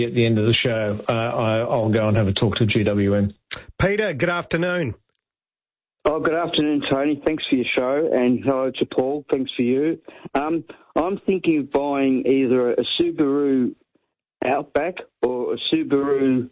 at the end of the show, I'll go and have a talk to GWM. Peter, good afternoon. Oh, good afternoon, Tony. Thanks for your show, and hello to Paul. Thanks for you. I'm thinking of buying either a Subaru Outback or a Subaru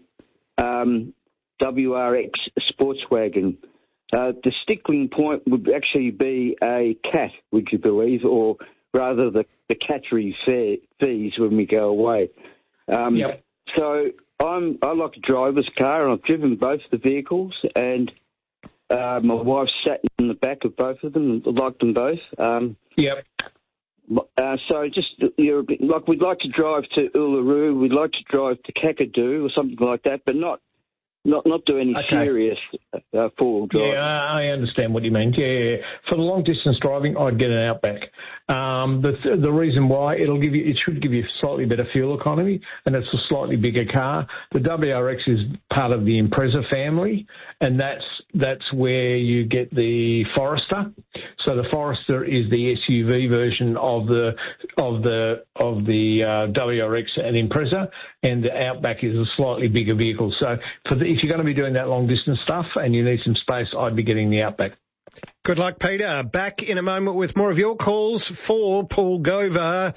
WRX sports wagon. The stickling point would actually be a cat, would you believe, or rather the cattery fees when we go away. Yep. So I like to drive this car, and I've driven both the vehicles, and my wife sat in the back of both of them and liked them both. Yep. So we'd like to drive to Uluru, we'd like to drive to Kakadu or something like that, but not do any serious four-wheel drive. Yeah, I understand what you mean. Yeah. For the long-distance driving, I'd get an Outback. The reason why, it should give you slightly better fuel economy, and it's a slightly bigger car. The WRX is part of the Impreza family, and that's where you get the Forester. So the Forester is the SUV version of the WRX and Impreza, and the Outback is a slightly bigger vehicle. So if you're going to be doing that long distance stuff and you need some space, I'd be getting the Outback. Good luck, Peter. Back in a moment with more of your calls for Paul Gover,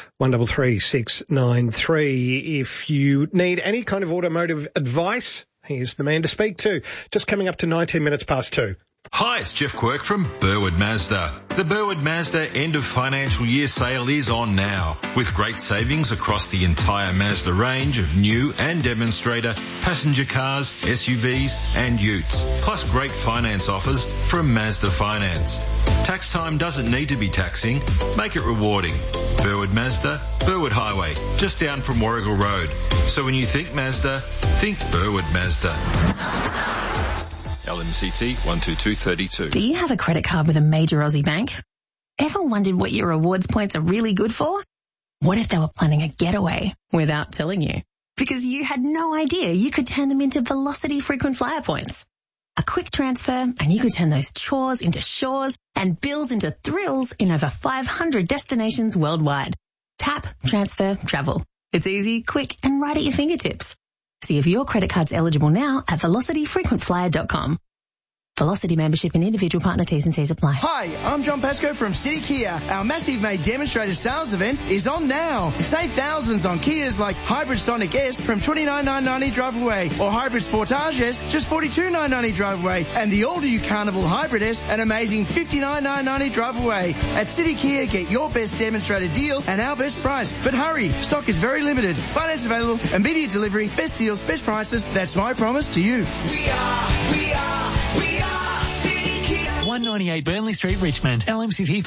133693. If you need any kind of automotive advice, he's the man to speak to. Just coming up to 19 minutes past 2. Hi, it's Jeff Quirk from Burwood Mazda. The Burwood Mazda end of financial year sale is on now, with great savings across the entire Mazda range of new and demonstrator passenger cars, SUVs and utes, plus great finance offers from Mazda Finance. Tax time doesn't need to be taxing. Make it rewarding. Burwood Mazda, Burwood Highway, just down from Warrigal Road. So when you think Mazda, think Burwood Mazda. LMCT 12232. Do you have a credit card with a major Aussie bank? Ever wondered what your rewards points are really good for? What if they were planning a getaway without telling you? Because you had no idea you could turn them into Velocity frequent flyer points. A quick transfer and you could turn those chores into shores and bills into thrills in over 500 destinations worldwide. Tap, transfer, travel. It's easy, quick and right at your fingertips. See if your credit card's eligible now at velocityfrequentflyer.com. Velocity membership and individual partner T's and C's apply. Hi, I'm John Pascoe from City Kia. Our massive May demonstrator sales event is on now. Save thousands on Kias like Hybrid Sonic S from $29,990 drive away, or Hybrid Sportage S just $42,990 drive away, and the all-new Carnival Hybrid S an amazing $59,990 drive away. At City Kia, get your best demonstrator deal and our best price. But hurry, stock is very limited. Finance available, immediate delivery, best deals, best prices. That's my promise to you. We are 198 Burnley Street, Richmond. LMCT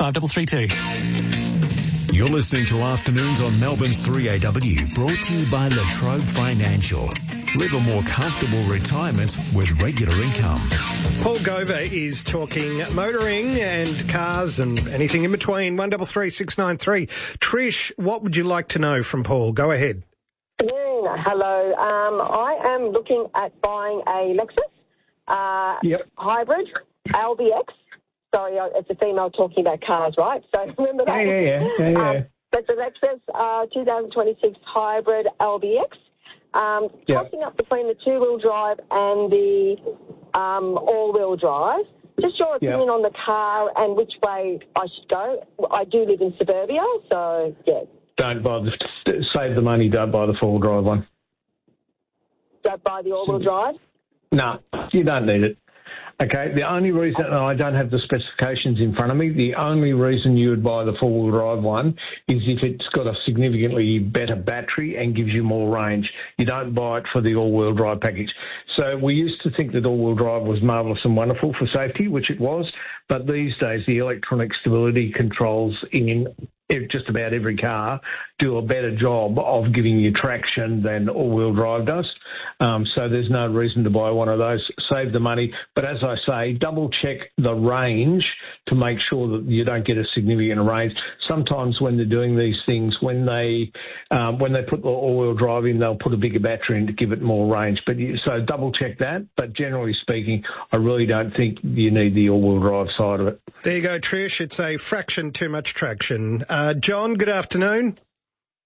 5332. You're listening to Afternoons on Melbourne's 3AW, brought to you by Latrobe Financial. Live a more comfortable retirement with regular income. Paul Gover is talking motoring and cars and anything in between. 133693. Trish, what would you like to know from Paul? Go ahead. Hello. I am looking at buying a Lexus hybrid LBX. Sorry, it's a female talking about cars, right? So remember that? Yeah. That's a Lexus 2026 hybrid LBX. Tossing up between the two-wheel drive and the all-wheel drive. Just your opinion on the car and which way I should go. I do live in suburbia, so yeah. Don't buy save the money. Don't buy the four-wheel drive one. Don't buy the all-wheel drive? No, you don't need it. Okay, the only reason, and I don't have the specifications in front of me, the only reason you would buy the four-wheel drive one is if it's got a significantly better battery and gives you more range. You don't buy it for the all-wheel drive package. So we used to think that all-wheel drive was marvellous and wonderful for safety, which it was, but these days the electronic stability controls in just about every car do a better job of giving you traction than all-wheel drive does. So there's no reason to buy one of those. Save the money. But as I say, double-check the range to make sure that you don't get a significant range. Sometimes when they're doing these things, when they put the all-wheel drive in, they'll put a bigger battery in to give it more range. So double-check that. But generally speaking, I really don't think you need the all-wheel drive side of it. There you go, Trish. It's a fraction too much traction. John, good afternoon.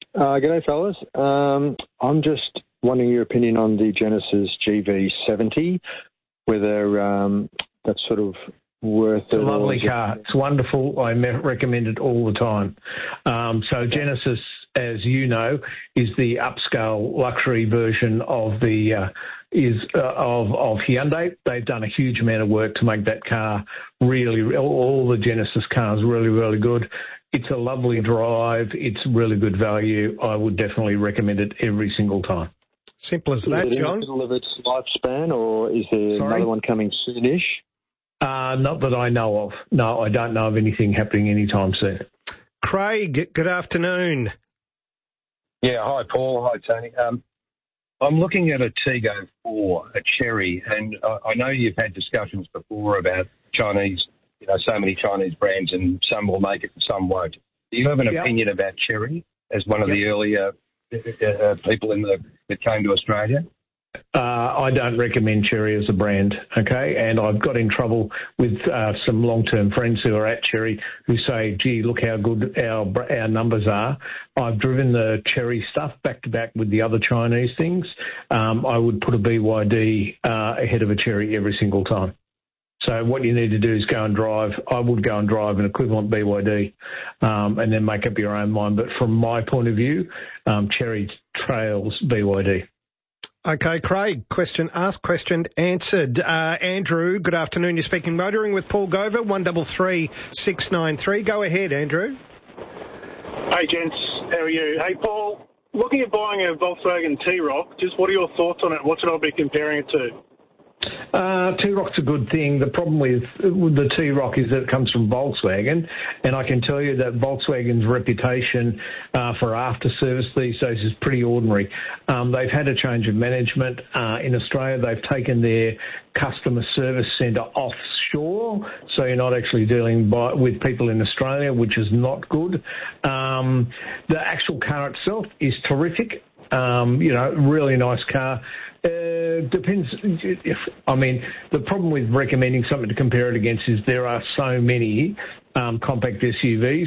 G'day, fellas. I'm just wondering your opinion on the Genesis GV70, whether that's sort of worth it. It's a lovely car. It's wonderful. I recommend it all the time. So Genesis, as you know, is the upscale luxury version of the of Hyundai. They've done a huge amount of work to make that car really, all the Genesis cars really, really good. It's a lovely drive. It's really good value. I would definitely recommend it every single time. Simple as that, John. Is it in the middle of its lifespan, or is there another one coming soonish? Not that I know of. No, I don't know of anything happening anytime soon. Craig, good afternoon. Yeah, hi, Paul. Hi, Tony. I'm looking at a Tiggo 4, a Cherry, and I know you've had discussions before about Chinese, so many Chinese brands, and some will make it and some won't. Do you have an opinion about Cherry as one of the earlier people that came to Australia? I don't recommend Cherry as a brand, okay? And I've got in trouble with some long-term friends who are at Cherry who say, gee, look how good our numbers are. I've driven the Cherry stuff back-to-back with the other Chinese things. I would put a BYD ahead of a Cherry every single time. So what you need to do is go and drive. I would go and drive an equivalent BYD and then make up your own mind. But from my point of view, Cherry trails BYD. Okay, Craig, question asked, question answered. Andrew, good afternoon. You're speaking motoring with Paul Gover, 133 693. Go ahead, Andrew. Hey, gents. How are you? Hey, Paul, looking at buying a Volkswagen T-Roc, just what are your thoughts on it? What should I be comparing it to? T-Roc's a good thing. The problem with the T-Roc is that it comes from Volkswagen, and I can tell you that Volkswagen's reputation for after-service these days is pretty ordinary. They've had a change of management. In Australia, they've taken their customer service centre offshore, so you're not actually dealing with people in Australia, which is not good. The actual car itself is terrific. Really nice car. Depends. I mean, the problem with recommending something to compare it against is there are so many compact SUVs.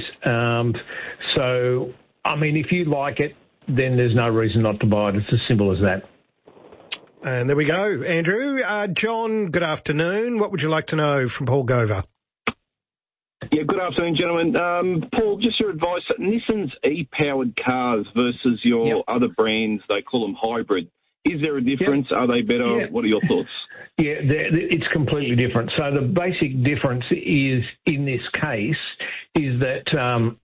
So, I mean, if you like it, then there's no reason not to buy it. It's as simple as that. And there we go, Andrew. John, good afternoon. What would you like to know from Paul Gover? Yeah, good afternoon, gentlemen. Paul, just your advice. Nissan's e-powered cars versus your other brands, they call them hybrid. Is there a difference? Are they better? Yeah. What are your thoughts? Yeah, it's completely different. So the basic difference is, in this case, is that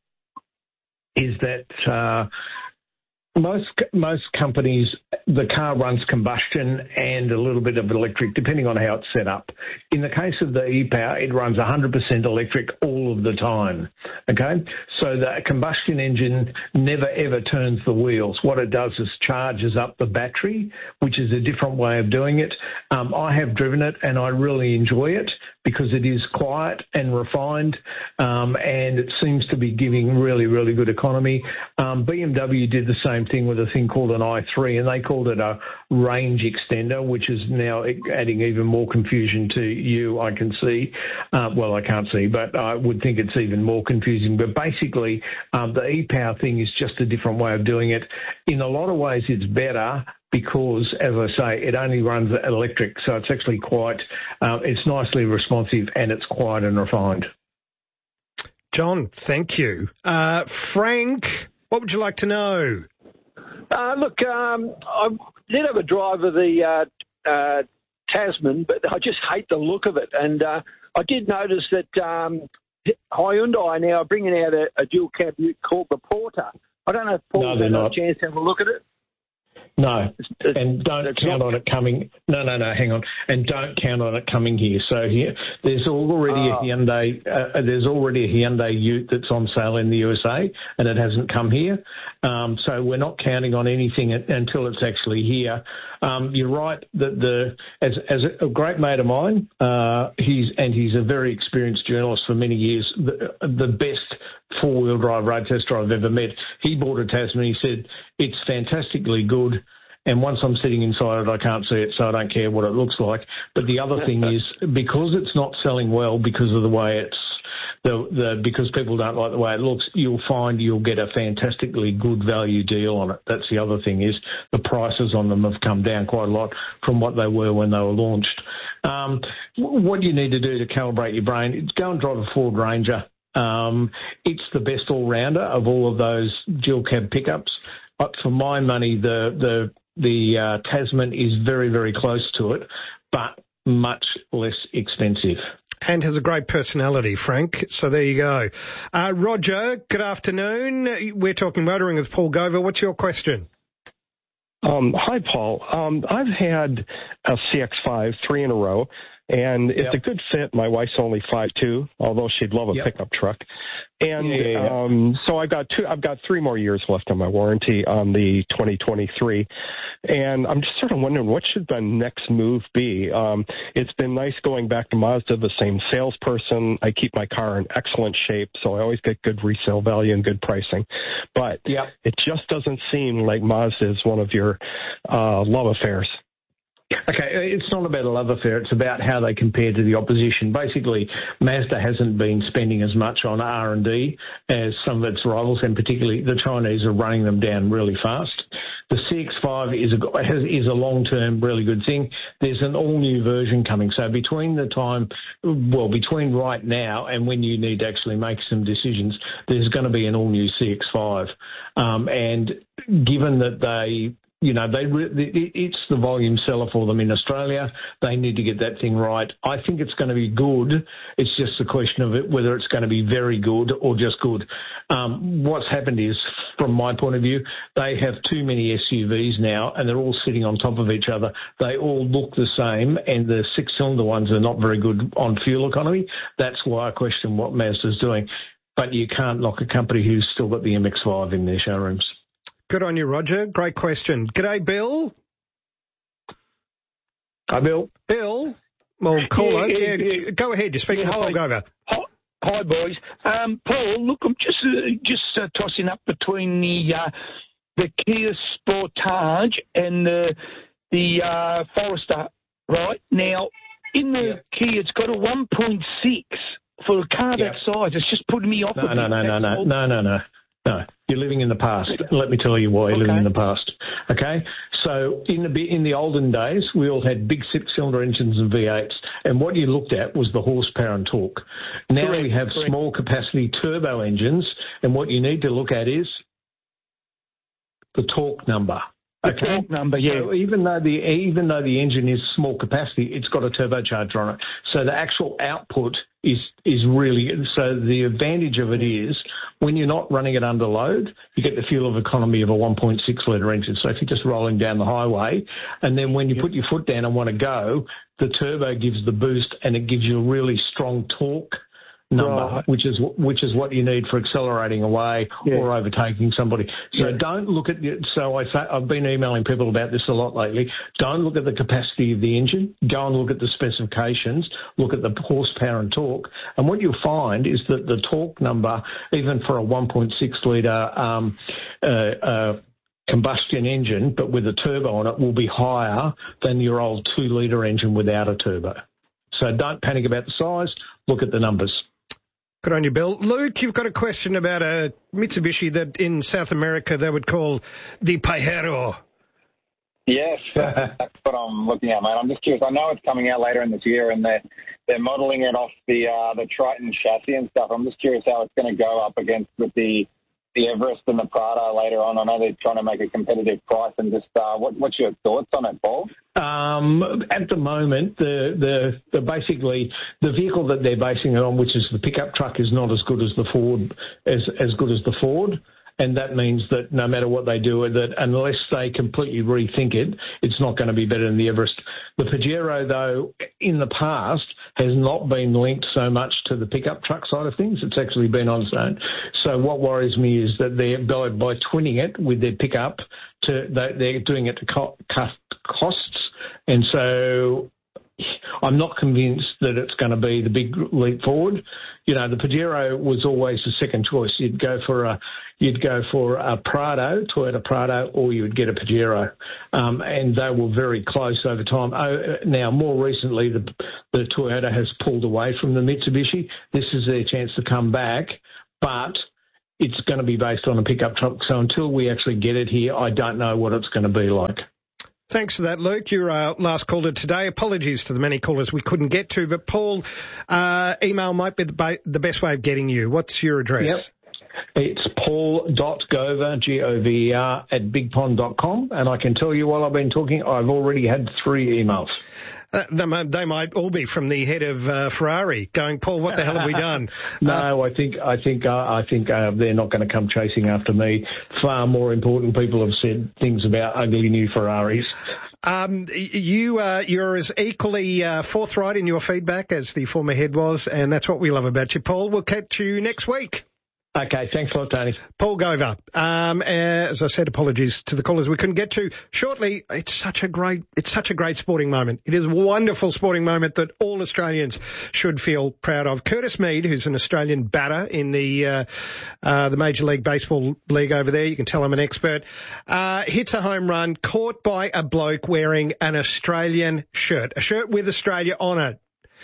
most companies, the car runs combustion and a little bit of electric, depending on how it's set up. In the case of the e-Power, it runs 100% electric all of the time, okay? So the combustion engine never, ever turns the wheels. What it does is charges up the battery, which is a different way of doing it. I have driven it, and I really enjoy it because it is quiet and refined, and it seems to be giving really, really good economy. BMW did the same thing with a thing called an i3, and they called it a range extender, which is now adding even more confusion to you, I can see. Well, I can't see, but I would think it's even more confusing. But basically, the e-Power thing is just a different way of doing it. In a lot of ways, it's better because, as I say, it only runs electric, so it's actually quite, it's nicely responsive and it's quiet and refined. John, thank you. Frank, what would you like to know? Look, I did have a drive of the Tasman, but I just hate the look of it. And I did notice that Hyundai now are bringing out a dual cab called the Porter. I don't know if Paul's had a chance to have a look at it. No, and don't count on it coming. No, hang on, and don't count on it coming here. So here, there's already a Hyundai. There's already a Hyundai Ute that's on sale in the USA, and it hasn't come here. So we're not counting on anything until it's actually here. You're right that as a great mate of mine, he's a very experienced journalist for many years. The best four-wheel drive road tester I've ever met. He bought a Tasman. He said it's fantastically good, and once I'm sitting inside it, I can't see it, so I don't care what it looks like. But the other thing is, because it's not selling well because of the way it's because people don't like the way it looks, you'll find you'll get a fantastically good value deal on it. That's the other thing, is the prices on them have come down quite a lot from what they were when they were launched. What you need to do to calibrate your brain is go and drive a Ford Ranger. It's the best all-rounder of all of those dual cab pickups. But for my money, the Tasman is very, very close to it, but much less expensive. And has a great personality, Frank. So there you go. Roger, good afternoon. We're talking motoring with Paul Gover. What's your question? Hi, Paul. I've had a CX-5 3 in a row, and it's a good fit. My wife's only 5'2", although she'd love a pickup truck. And so I've got 3 more years left on my warranty on the 2023. And I'm just sort of wondering, what should the next move be? It's been nice going back to Mazda, the same salesperson. I keep my car in excellent shape, so I always get good resale value and good pricing. But it just doesn't seem like Mazda is one of your love affairs. Okay, it's not about a love affair. It's about how they compare to the opposition. Basically, Mazda hasn't been spending as much on R&D as some of its rivals, and particularly the Chinese are running them down really fast. The CX-5 is a long-term really good thing. There's an all-new version coming. So between right now and when you need to actually make some decisions, there's going to be an all-new CX-5. And given that it's the volume seller for them in Australia. They need to get that thing right. I think it's going to be good. It's just a question of whether it's going to be very good or just good. What's happened is, from my point of view, they have too many SUVs now, and they're all sitting on top of each other. They all look the same, and the 6-cylinder ones are not very good on fuel economy. That's why I question what Mazda's doing. But you can't knock a company who's still got the MX-5 in their showrooms. Good on you, Roger. Great question. G'day, Bill. Hi, Bill. Bill? Well, caller. Yeah, go ahead. You're speaking to Paul Gover. Hi, boys. Paul, look, I'm just tossing up between the Kia Sportage and the Forester, right? Now, in the Kia, it's got a 1.6 for a car that size. It's just putting me off. No, you're living in the past. Let me tell you why you're living in the past. Okay? So in the olden days, we all had big 6-cylinder engines and V8s, and what you looked at was the horsepower and torque. Now we have small capacity turbo engines, and what you need to look at is the torque number. Okay. Torque number, yeah. So even though the engine is small capacity, it's got a turbocharger on it. So the actual output is really, so the advantage of it is when you're not running it under load, you get the fuel economy of a 1.6 litre engine. So if you're just rolling down the highway, and then when you put your foot down and want to go, the turbo gives the boost and it gives you a really strong torque number, which is what you need for accelerating away or overtaking somebody. So don't look at I've been emailing people about this a lot lately. Don't look at the capacity of the engine. Go and look at the specifications. Look at the horsepower and torque. And what you'll find is that the torque number, even for a 1.6 litre combustion engine, but with a turbo on it, will be higher than your old 2 litre engine without a turbo. So don't panic about the size. Look at the numbers. Good on you, Bill. Luke, you've got a question about a Mitsubishi that in South America they would call the Pajero. Yes, that's what I'm looking at, mate. I'm just curious. I know it's coming out later in this year, and they're modelling it off the Triton chassis and stuff. I'm just curious how it's going to go up against with the Everest and the Prado later on. I know they're trying to make a competitive price, and just what's your thoughts on it, Paul? At the moment, basically the vehicle that they're basing it on, which is the pickup truck, is not as good as the Ford, as good as the Ford. And that means that no matter what they do with it, unless they completely rethink it, it's not going to be better than the Everest. The Pajero, though, in the past has not been linked so much to the pickup truck side of things. It's actually been on its own. So what worries me is that by twinning it with their pickup, they're doing it to cut costs. And so I'm not convinced that it's going to be the big leap forward. You know, the Pajero was always the second choice. You'd go for a Prado, Toyota Prado, or you would get a Pajero. And they were very close over time. Now, more recently, the Toyota has pulled away from the Mitsubishi. This is their chance to come back, but it's going to be based on a pickup truck. So until we actually get it here, I don't know what it's going to be like. Thanks for that, Luke. You're our last caller today. Apologies to the many callers we couldn't get to, but Paul, email might be the best way of getting you. What's your address? Yep. It's paul.gover, Gover, at bigpond.com. And I can tell you while I've been talking, I've already had 3 emails. They might all be from the head of Ferrari going, Paul, what the hell have we done? No, I think they're not going to come chasing after me. Far more important people have said things about ugly new Ferraris. You're as equally forthright in your feedback as the former head was, and that's what we love about you, Paul. We'll catch you next week. Okay, thanks a lot, Tony. Paul Gover. As I said, apologies to the callers we couldn't get to. Shortly, it's such a great sporting moment. It is a wonderful sporting moment that all Australians should feel proud of. Curtis Mead, who's an Australian batter in the Major League Baseball League over there, you can tell I'm an expert, hits a home run, caught by a bloke wearing an Australian shirt, a shirt with Australia on it.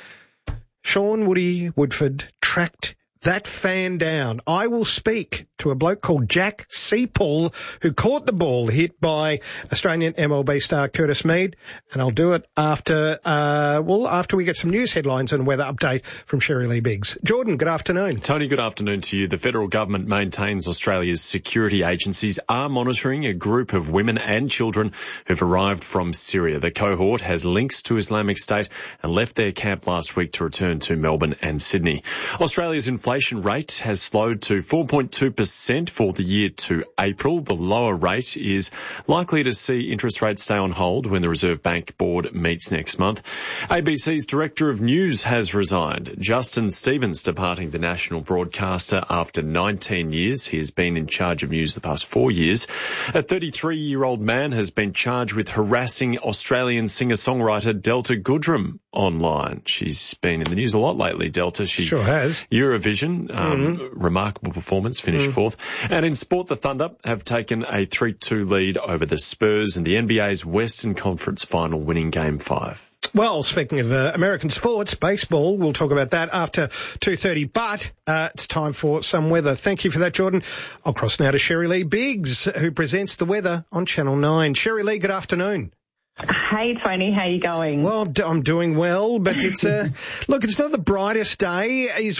Sean Woody Woodford tracked that fan down. I will speak to a bloke called Jack Seapool who caught the ball hit by Australian MLB star Curtis Mead, and I'll do it after we get some news headlines and weather update from Sherry Lee Biggs. Jordan, good afternoon. Tony, good afternoon to you. The federal government maintains Australia's security agencies are monitoring a group of women and children who've arrived from Syria. The cohort has links to Islamic State and left their camp last week to return to Melbourne and Sydney. Australia's inflation rate has slowed to 4.2% for the year to April. The lower rate is likely to see interest rates stay on hold when the Reserve Bank Board meets next month. ABC's Director of News has resigned. Justin Stevens departing the national broadcaster after 19 years. He has been in charge of news the past 4 years. A 33-year-old man has been charged with harassing Australian singer-songwriter Delta Goodrem online. She's been in the news a lot lately, Delta. She sure has. Eurovision. Remarkable performance, finished fourth. And in sport, the Thunder have taken a 3-2 lead over the Spurs in the NBA's Western Conference final, winning Game 5. Well, speaking of American sports, baseball, we'll talk about that after 2:30, but it's time for some weather. Thank you for that, Jordan. I'll cross now to Sherry Lee Biggs, who presents the weather on Channel 9. Sherry Lee, good afternoon. Hey, Tony, how you going? Well, I'm doing well, but it's look, it's not the brightest day. Is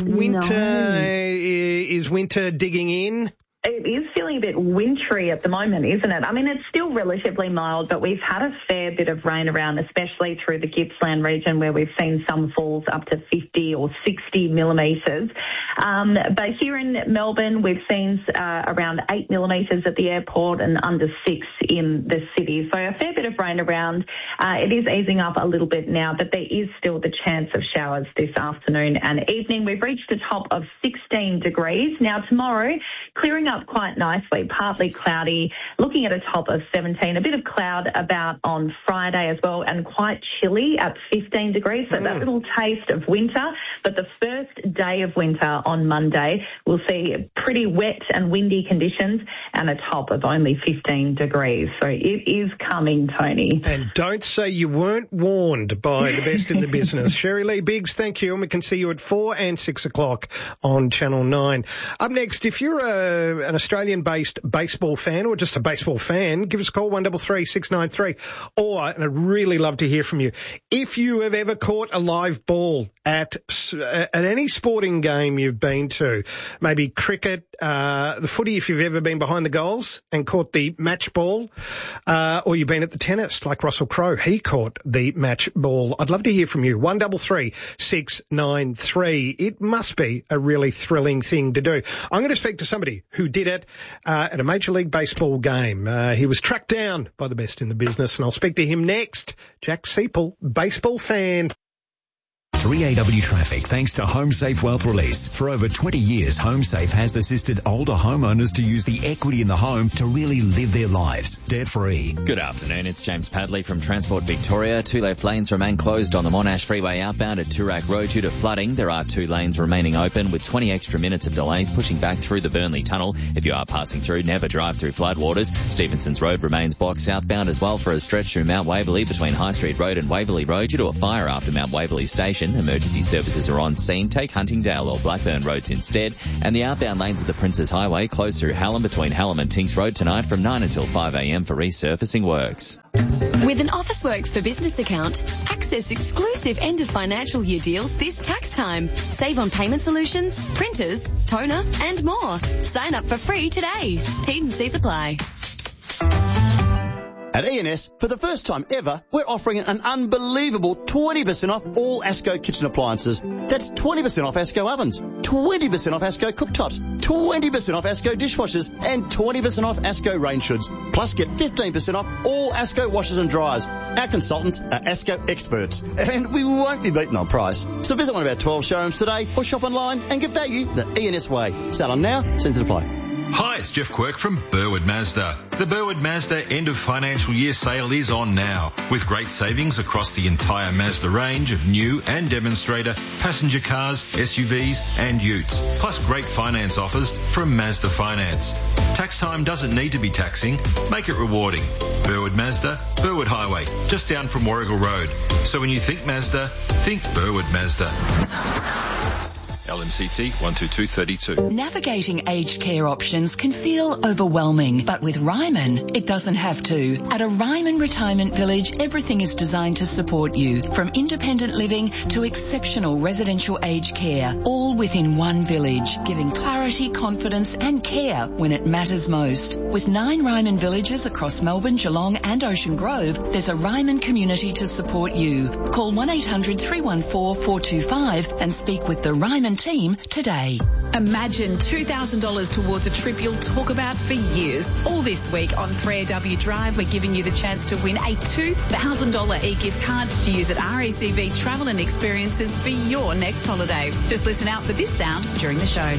winter digging in? It is feeling a bit wintry at the moment, isn't it? I mean, it's still relatively mild, but we've had a fair bit of rain around, especially through the Gippsland region where we've seen some falls up to 50 or 60 millimetres. But here in Melbourne, we've seen around 8 millimetres at the airport and under 6 in the city. So a fair bit of rain around. It is easing up a little bit now, but there is still the chance of showers this afternoon and evening. We've reached a top of 16 degrees. Now tomorrow, clearing up quite nicely, partly cloudy, looking at a top of 17, a bit of cloud about on Friday as well, and quite chilly at 15 degrees, so that little taste of winter. But the first day of winter on Monday, we'll see pretty wet and windy conditions and a top of only 15 degrees. So it is coming, Tony. And don't say you weren't warned by the best in the business. Sherry Lee Biggs, thank you, and we can see you at 4 and 6 o'clock on Channel 9. Up next, if you're an Australian-based baseball fan or just a baseball fan, give us a call, 133 693. Or, and I'd really love to hear from you, if you have ever caught a live ball at any sporting game you've been to, maybe cricket, the footy, if you've ever been behind the goals and caught the match ball, or you've been at the tennis like Russell Crowe, he caught the match ball. I'd love to hear from you, 133 693. It must be a really thrilling thing to do. I'm going to speak to somebody who did it at a Major League Baseball game. He was tracked down by the best in the business, and I'll speak to him next. Jack Seapool, baseball fan. 3AW Traffic, thanks to HomeSafe Wealth Release. For over 20 years, HomeSafe has assisted older homeowners to use the equity in the home to really live their lives debt-free. Good afternoon, it's James Padley from Transport Victoria. 2 left lanes remain closed on the Monash Freeway outbound at Toorak Road due to flooding. There are 2 lanes remaining open with 20 extra minutes of delays pushing back through the Burnley Tunnel. If you are passing through, never drive through floodwaters. Stevenson's Road remains blocked southbound as well for a stretch through Mount Waverley between High Street Road and Waverley Road due to a fire after Mount Waverley Station. Emergency services are on scene. Take Huntingdale or Blackburn Roads instead. And the outbound lanes of the Princes Highway close through Hallam between Hallam and Tinks Road tonight from 9 until 5 a.m. for resurfacing works. With an Officeworks for Business account, access exclusive end of financial year deals this tax time. Save on payment solutions, printers, toner and more. Sign up for free today. T's and C's apply. At E&S, for the first time ever, we're offering an unbelievable 20% off all ASCO kitchen appliances. That's 20% off ASCO ovens, 20% off ASCO cooktops, 20% off ASCO dishwashers, and 20% off ASCO range hoods. Plus, get 15% off all ASCO washers and dryers. Our consultants are ASCO experts, and we won't be beaten on price. So visit one of our 12 showrooms today or shop online and get value the E&S way. Sale on now, terms and apply. Hi, it's Jeff Quirk from Burwood Mazda. The Burwood Mazda end of financial year sale is on now, with great savings across the entire Mazda range of new and demonstrator passenger cars, SUVs and utes, plus great finance offers from Mazda Finance. Tax time doesn't need to be taxing. Make it rewarding. Burwood Mazda, Burwood Highway, just down from Warrigal Road. So when you think Mazda, think Burwood Mazda. LMCT 12232. Navigating aged care options can feel overwhelming, but with Ryman, it doesn't have to. At a Ryman Retirement Village, everything is designed to support you, from independent living to exceptional residential aged care, all within one village, giving clarity, confidence and care when it matters most. With 9 Ryman villages across Melbourne, Geelong and Ocean Grove, there's a Ryman community to support you. Call 1-800-314-425 and speak with the Ryman team today. Imagine $2,000 towards a trip you'll talk about for years. All this week on 3AW Drive, we're giving you the chance to win a $2,000 e-gift card to use at RACV Travel and Experiences for your next holiday. Just listen out for this sound during the show.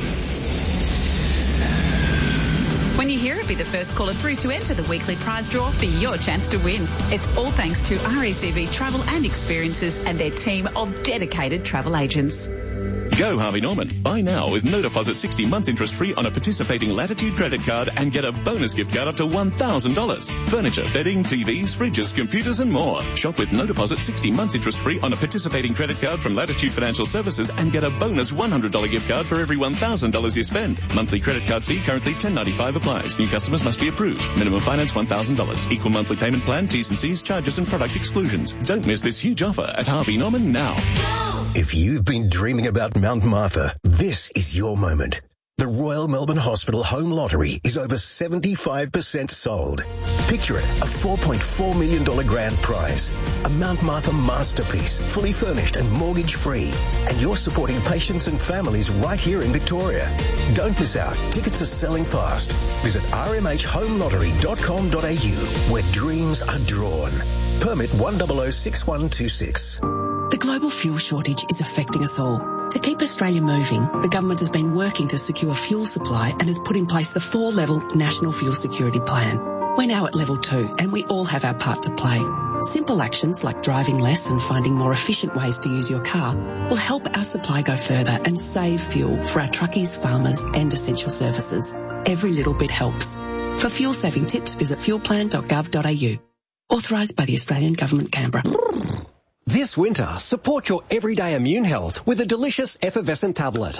When you hear it, be the first caller through to enter the weekly prize draw for your chance to win. It's all thanks to RACV Travel and Experiences and their team of dedicated travel agents. Go Harvey Norman. Buy now with no deposit 60 months interest free on a participating Latitude credit card and get a bonus gift card up to $1,000. Furniture, bedding, TVs, fridges, computers and more. Shop with no deposit 60 months interest free on a participating credit card from Latitude Financial Services and get a bonus $100 gift card for every $1,000 you spend. Monthly credit card fee currently $10.95 applies. New customers must be approved. Minimum finance $1,000. Equal monthly payment plan, T's and C's, charges and product exclusions. Don't miss this huge offer at Harvey Norman now. If you've been dreaming about Mount Martha, this is your moment. The Royal Melbourne Hospital Home Lottery is over 75% sold. Picture it, a $4.4 million grand prize. A Mount Martha masterpiece, fully furnished and mortgage-free. And you're supporting patients and families right here in Victoria. Don't miss out. Tickets are selling fast. Visit rmhlhomelottery.com.au, where dreams are drawn. Permit 1006126. The global fuel shortage is affecting us all. To keep Australia moving, the government has been working to secure fuel supply and has put in place the 4-level National Fuel Security Plan. We're now at level 2 and we all have our part to play. Simple actions like driving less and finding more efficient ways to use your car will help our supply go further and save fuel for our truckies, farmers and essential services. Every little bit helps. For fuel saving tips, visit fuelplan.gov.au. Authorised by the Australian Government, Canberra. This winter, support your everyday immune health with a delicious effervescent tablet.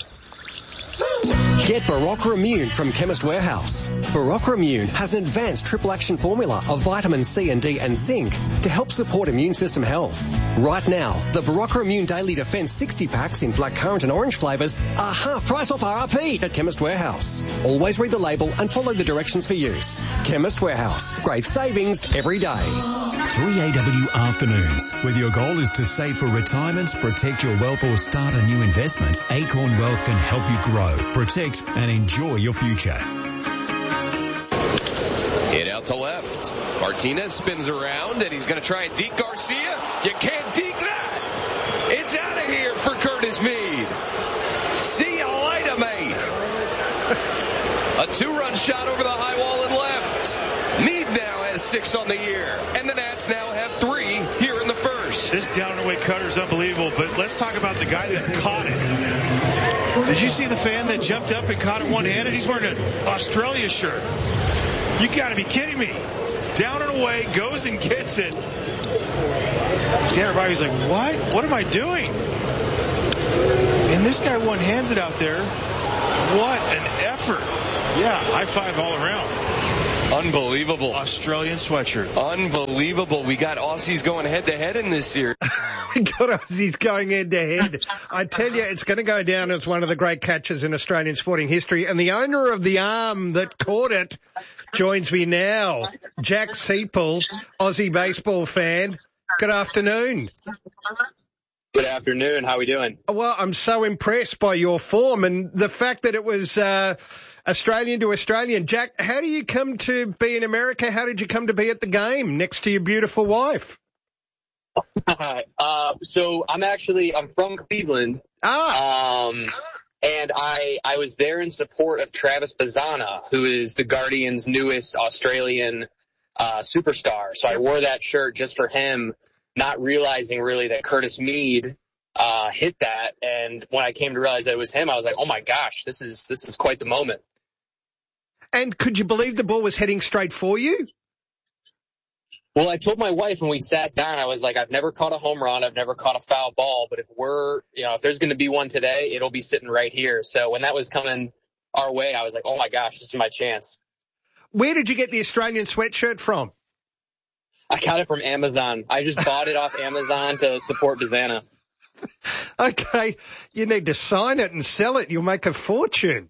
Get Barocca Immune from Chemist Warehouse. Barocca Immune has an advanced triple action formula of vitamin C and D and zinc to help support immune system health. Right now, the Barocca Immune Daily Defense 60 packs in blackcurrant and orange flavours are half price off RRP at Chemist Warehouse. Always read the label and follow the directions for use. Chemist Warehouse. Great savings every day. 3AW Afternoons. Whether your goal is to save for retirement, protect your wealth or start a new investment, Acorn Wealth can help you grow, protect and enjoy your future. Hit out to left. Martinez spins around and he's going to try and deke Garcia. You can't deke that. It's out of here for Curtis Mead. See you later, mate. A 2-run shot over the high wall and left. Mead now has 6 on the year, and the Nats now have 3 here in the first. This down and away cutter is unbelievable, but let's talk about the guy that caught it. Did you see the fan that jumped up and caught it one-handed? He's wearing an Australia shirt. You got to be kidding me. Down and away, goes and gets it. Dan Arvayo's like, what? What am I doing? And this guy one-hands it out there. What an effort. Yeah, high five all around. Unbelievable. Australian sweatshirt. Unbelievable. We got Aussies going head-to-head in this series. We got Aussies going head-to-head. I tell you, it's going to go down as one of the great catches in Australian sporting history. And the owner of the arm that caught it joins me now. Jack Sepel, Aussie baseball fan. Good afternoon. Good afternoon. How are we doing? Well, I'm so impressed by your form and the fact that it was Australian to Australian. Jack, how do you come to be in America? How did you come to be at the game next to your beautiful wife? So I'm from Cleveland. And I was there in support of Travis Bazzana, who is the Guardians' newest Australian superstar. So I wore that shirt just for him, not realizing really that Curtis Mead hit that. And when I came to realize that it was him, I was like, oh my gosh, this is quite the moment. And could you believe the ball was heading straight for you? Well, I told my wife when we sat down, I was like, I've never caught a home run. I've never caught a foul ball. But if there's going to be one today, it'll be sitting right here. So when that was coming our way, I was like, oh my gosh, this is my chance. Where did you get the Australian sweatshirt from? I got it from Amazon. I just bought it off Amazon to support Bazzana. Okay. You need to sign it and sell it. You'll make a fortune.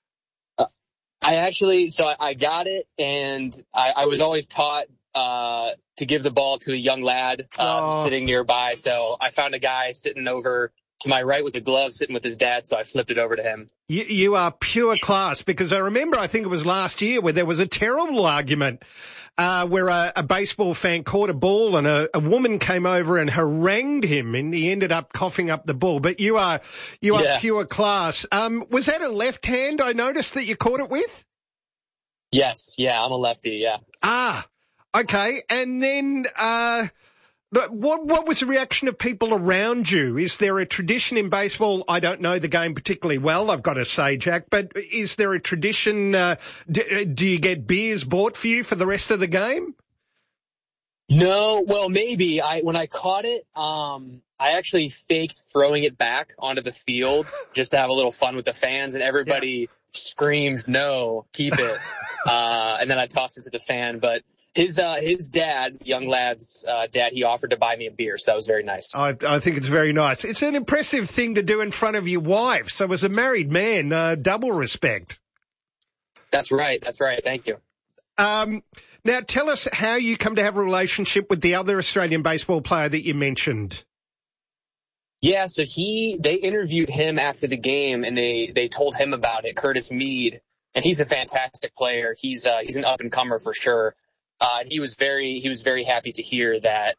I got it, and I was always taught to give the ball to a young lad sitting nearby. So I found a guy sitting over to my right with the glove, sitting with his dad, so I flipped it over to him. You are pure class, because I remember, I think it was last year, where there was a terrible argument where a baseball fan caught a ball and a woman came over and harangued him, and he ended up coughing up the ball. But you are pure class. Was that a left hand I noticed that you caught it with? Yes. Yeah, I'm a lefty. Yeah. Okay. And then, what was the reaction of people around you? Is there a tradition in baseball? I don't know the game particularly well, I've got to say, Jack, but is there a tradition? Do you get beers bought for you for the rest of the game? No, well, maybe. When I caught it, I actually faked throwing it back onto the field just to have a little fun with the fans, and everybody screamed, "No, keep it!" And then I tossed it to the fan, but. His dad, the young lad's dad, he offered to buy me a beer, so that was very nice. I think it's very nice. It's an impressive thing to do in front of your wife. So as a married man, double respect. That's right. Thank you. Now tell us how you come to have a relationship with the other Australian baseball player that you mentioned. Yeah, so they interviewed him after the game, and they told him about it, Curtis Mead, and he's a fantastic player. He's an up and comer for sure. He was very happy to hear that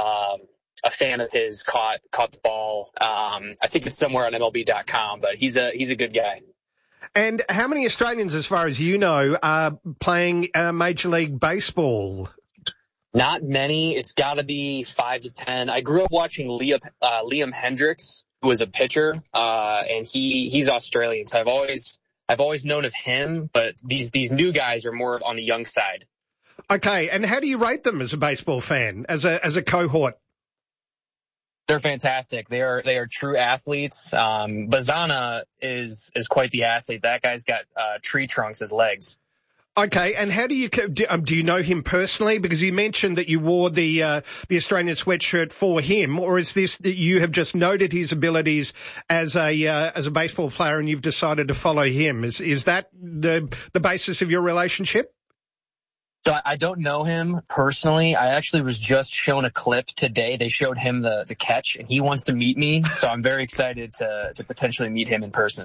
a fan of his caught the ball. I think it's somewhere on MLB.com, but he's a good guy. And how many Australians, as far as you know, are playing Major League Baseball? Not many. It's got to be 5 to 10. I grew up watching Liam Hendricks, who was a pitcher, and he's Australian. So I've always known of him, but these new guys are more on the young side. Okay, and how do you rate them as a baseball fan, as a cohort? They're fantastic. They are true athletes. Bazzana is quite the athlete. That guy's got tree trunks as legs. Okay, and how do you know him personally? Because you mentioned that you wore the Australian sweatshirt for him, or is this that you have just noted his abilities as a baseball player and you've decided to follow him? Is that the basis of your relationship? So I don't know him personally. I actually was just shown a clip today. They showed him the catch, and he wants to meet me. So I'm very excited to potentially meet him in person.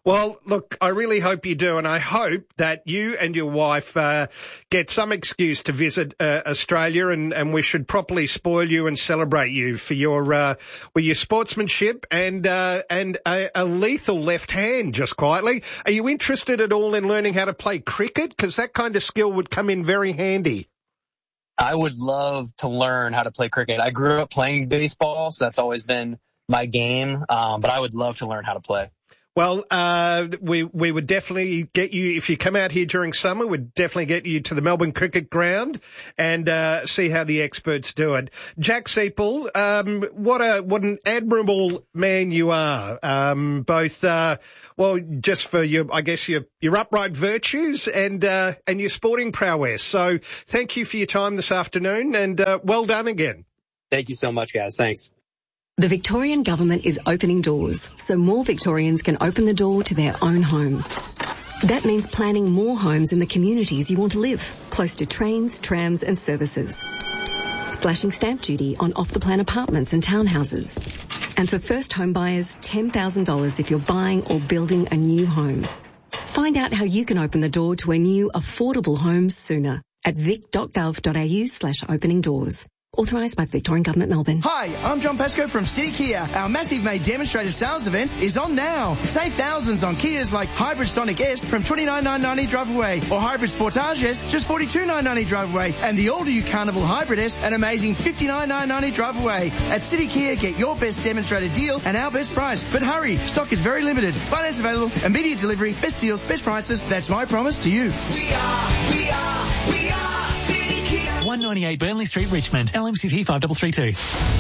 Well, look, I really hope you do, and I hope that you and your wife get some excuse to visit Australia, and we should properly spoil you and celebrate you for your sportsmanship and a lethal left hand, just quietly. Are you interested at all in learning how to play cricket? Because that kind of skill would come in very handy. I would love to learn how to play cricket. I grew up playing baseball, so that's always been my game, but I would love to learn how to play. Well, we would definitely get you, if you come out here during summer, we'd definitely get you to the Melbourne Cricket Ground and see how the experts do it. Jack Sepel, what an admirable man you are, both just for your upright virtues and your sporting prowess. So thank you for your time this afternoon, and well done again. Thank you so much, guys. Thanks. The Victorian Government is opening doors so more Victorians can open the door to their own home. That means planning more homes in the communities you want to live, close to trains, trams and services. Slashing stamp duty on off-the-plan apartments and townhouses. And for first home buyers, $10,000 if you're buying or building a new home. Find out how you can open the door to a new affordable home sooner at vic.gov.au/opening doors. Authorised by the Victorian Government, Melbourne. Hi, I'm John Pascoe from City Kia. Our massive May demonstrator sales event is on now. Save thousands on Kias like Hybrid Sonic S from $29,990 drive away, or Hybrid Sportage S just $42,990 drive away, and the all-new Carnival Hybrid S an amazing $59,990 drive away. At City Kia, get your best demonstrator deal and our best price. But hurry, stock is very limited. Finance available, immediate delivery, best deals, best prices. That's my promise to you. We are 198 Burnley Street, Richmond. LMCT 5332.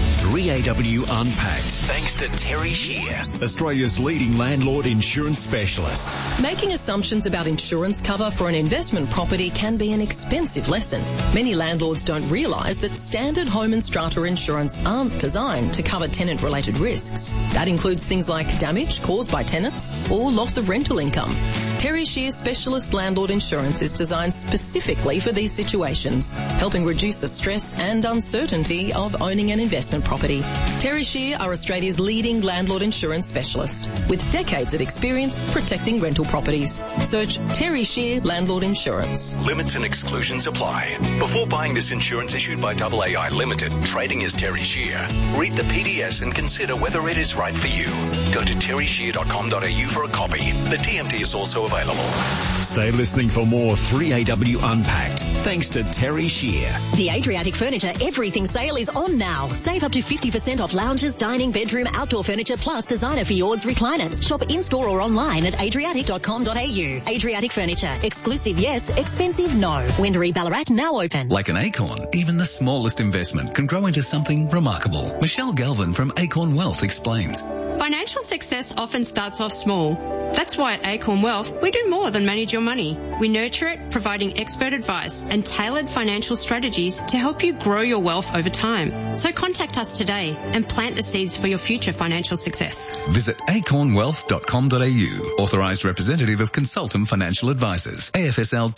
3AW Unpacked. Thanks to Terry Shear, Australia's leading landlord insurance specialist. Making assumptions about insurance cover for an investment property can be an expensive lesson. Many landlords don't realise that standard home and strata insurance aren't designed to cover tenant-related risks. That includes things like damage caused by tenants or loss of rental income. Terry Shear Specialist Landlord Insurance is designed specifically for these situations, helping reduce the stress and uncertainty of owning an investment property. Terry Shear are Australia's leading landlord insurance specialist with decades of experience protecting rental properties. Search Terry Shear Landlord Insurance. Limits and exclusions apply. Before buying this insurance issued by AAI Limited, trading as Terry Shear, read the PDS and consider whether it is right for you. Go to terryshear.com.au for a copy. The TMT is also available. Stay listening for more 3AW Unpacked. Thanks to Terry Shear. The Adriatic Furniture Everything Sale is on now. Save up to 50% off lounges, dining, bedroom, outdoor furniture, plus designer fjords recliners. Shop in-store or online at adriatic.com.au. Adriatic Furniture. Exclusive yes, expensive no. Wendouree Ballarat now open. Like an acorn, even the smallest investment can grow into something remarkable. Michelle Galvin from Acorn Wealth explains. Financial success often starts off small. That's why at Acorn Wealth, we do more than manage your money. We nurture it, providing expert advice and tailored financial strategies to help you grow your wealth over time. So contact us today and plant the seeds for your future financial success. Visit acornwealth.com.au. Authorised representative of Consultant Financial Advisors. AFSL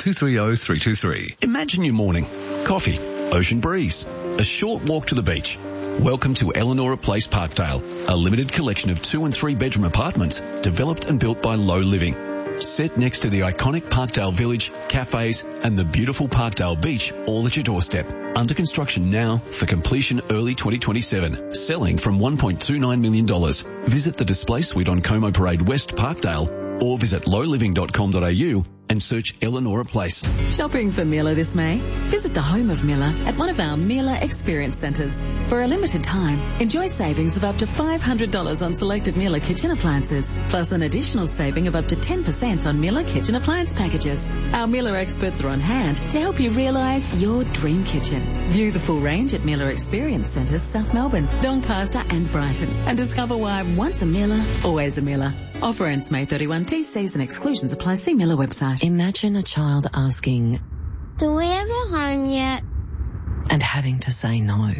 230323. Imagine your morning. Coffee, ocean breeze, a short walk to the beach. Welcome to Eleanora Place Parkdale, a limited collection of 2 and 3 bedroom apartments developed and built by Low Living. Set next to the iconic Parkdale Village, cafes and the beautiful Parkdale Beach all at your doorstep. Under construction now for completion early 2027. Selling from $1.29 million. Visit the display suite on Como Parade West, Parkdale, or visit lowliving.com.au and search Eleanora Place. Shopping for Miller this May? Visit the home of Miller at one of our Miller Experience Centres. For a limited time, enjoy savings of up to $500 on selected Miller kitchen appliances, plus an additional saving of up to 10% on Miller kitchen appliance packages. Our Miller experts are on hand to help you realise your dream kitchen. View the full range at Miller Experience Centres, South Melbourne, Doncaster and Brighton, and discover why once a Miller, always a Miller. Offer ends May 31. T's and exclusions apply. See Miller website. Imagine a child asking, "Do we have a home yet?" and having to say no.